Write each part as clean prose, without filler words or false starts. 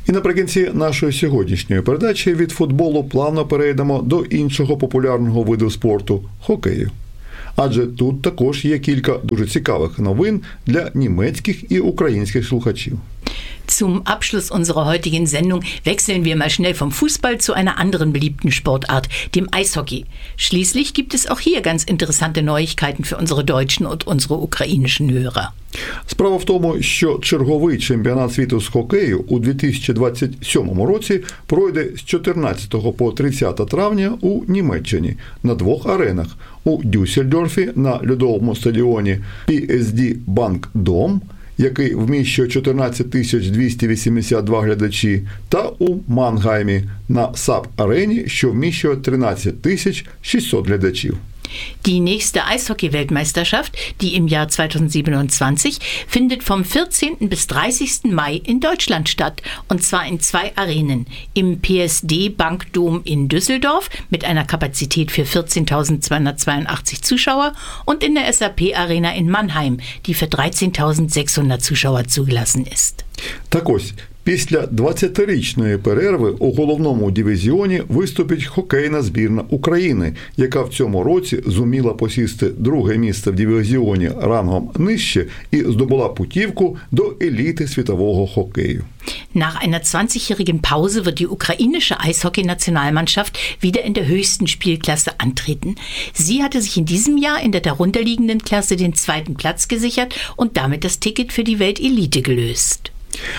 І наприкінці нашої сьогоднішньої передачі від футболу плавно перейдемо до іншого популярного виду спорту – хокею. Адже тут також є кілька дуже цікавих новин для німецьких і українських слухачів. Zum Abschluss unserer heutigen Sendung wechseln wir mal schnell vom Fußball zu einer anderen beliebten Sportart, dem Eishockey. Schließlich gibt es auch hier ganz interessante Neuigkeiten für unsere deutschen und unsere ukrainischen Hörer. Справа в тому, що черговий чемпіонат світу з хокею у 2027 році пройде з 14 по 30 травня у Німеччині на двох аренах – у Дюссельдорфі на льодовому стадіоні PSD Bank Dome, який вміщує 14 282 глядачі, та у Мангаймі на САП-арені, що вміщує 13 600 глядачів. Die nächste Eishockey-Weltmeisterschaft, die im Jahr 2027, findet vom 14. bis 30. Mai in Deutschland statt, und zwar in 2 Arenen. Im PSD Bank Dome in Düsseldorf mit einer Kapazität für 14.282 Zuschauer und in der SAP Arena in Mannheim, die für 13.600 Zuschauer zugelassen ist. Так ось, після 20-річної перерви у головному дивізіоні виступить хокейна збірна України, яка в цьому році зуміла посісти друге місце в дивізіоні рангом нижче і здобула путівку до еліти світового хокею. Nach einer 20-jährigen Pause wird die ukrainische Eishockey-Nationalmannschaft wieder in der höchsten Spielklasse antreten. Sie hatte sich in diesem Jahr in der darunterliegenden Klasse den 2. Platz gesichert und damit das Ticket für die Weltelite gelöst.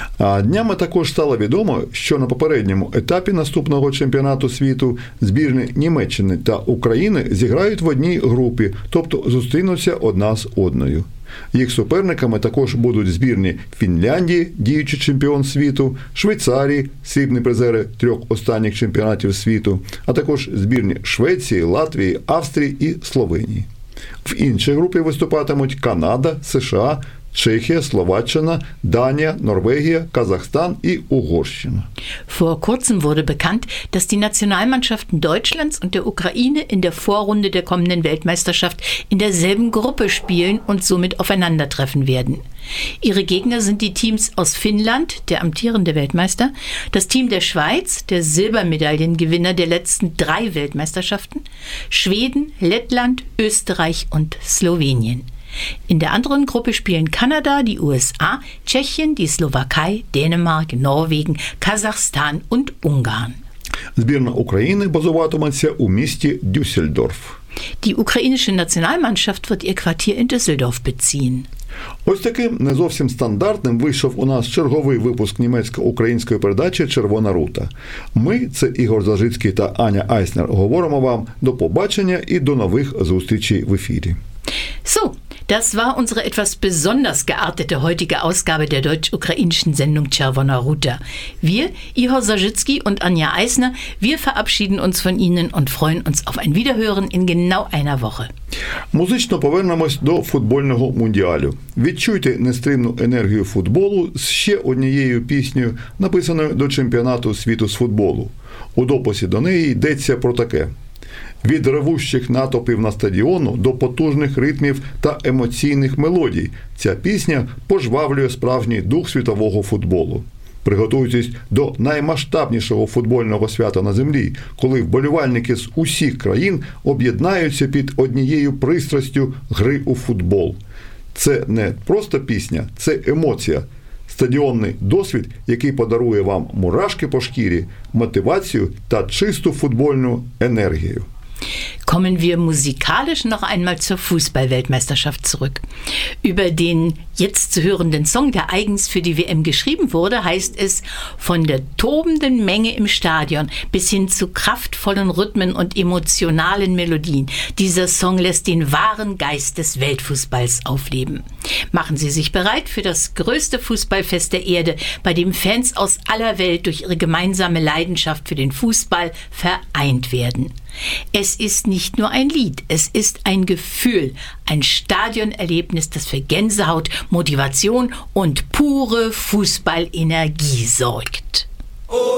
А днями також стало відомо, що на попередньому етапі наступного чемпіонату світу збірні Німеччини та України зіграють в одній групі, тобто зустрінуться одна з одною. Їх суперниками також будуть збірні Фінляндії, діючий чемпіон світу, Швейцарії, срібні призери 3 останніх чемпіонатів світу, а також збірні Швеції, Латвії, Австрії і Словенії. В іншій групі виступатимуть Канада, США, Tschechien, Slowakei, Dänemark, Norwegen, Kasachstan und Угорщина. Vor kurzem wurde bekannt, dass die Nationalmannschaften Deutschlands und der Ukraine in der Vorrunde der kommenden Weltmeisterschaft in derselben Gruppe spielen und somit aufeinandertreffen werden. Ihre Gegner sind die Teams aus Finnland, der amtierende Weltmeister, das Team der Schweiz, der Silbermedaillengewinner der letzten 3 Weltmeisterschaften, Schweden, Lettland, Österreich und Slowenien. In der anderen Gruppe spielen Kanada, die USA, Tschechien, die Slowakei, Dänemark, Norwegen, Kasachstan und Ungarn. Збірна України базуватиметься у місті Дюссельдорф. Die ukrainische Nationalmannschaft wird ihr Quartier in Düsseldorf beziehen. Ось таким не зовсім стандартним вийшов у нас черговий випуск німецько-української передачі «Червона рута». Ми, це Ігор Зажицький та Аня Айснер, говоримо вам до побачення і до нових зустрічей в ефірі. So, das war unsere etwas besonders geartete heutige Ausgabe der deutsch-ukrainischen Sendung Czerwona Ruta. Wir, Ihor Zajicki und Anja Eisner, wir verabschieden uns von Ihnen und freuen uns auf ein Wiederhören in genau einer Woche. Музично повернемось до футбольного мундіалю. Відчуйте нестримну енергію футболу з ще однією піснею, написаною до чемпіонату світу з футболу. У дописі до неї йдеться про таке. Від ревущих натовпів на стадіону до потужних ритмів та емоційних мелодій ця пісня пожвавлює справжній дух світового футболу. Приготуйтесь до наймасштабнішого футбольного свята на землі, коли вболівальники з усіх країн об'єднаються під однією пристрастю гри у футбол. Це не просто пісня, це емоція. Стадіонний досвід, який подарує вам мурашки по шкірі, мотивацію та чисту футбольну енергію. Kommen wir musikalisch noch einmal zur Fußball-Weltmeisterschaft zurück. Über den jetzt zu hörenden Song, der eigens für die WM geschrieben wurde, heißt es: Von der tobenden Menge im Stadion bis hin zu kraftvollen Rhythmen und emotionalen Melodien. Dieser Song lässt den wahren Geist des Weltfußballs aufleben. Machen Sie sich bereit für das größte Fußballfest der Erde, bei dem Fans aus aller Welt durch ihre gemeinsame Leidenschaft für den Fußball vereint werden. Es ist nicht nur ein Lied, es ist ein Gefühl, ein Stadionerlebnis, das für Gänsehaut, Motivation und pure Fußballenergie sorgt.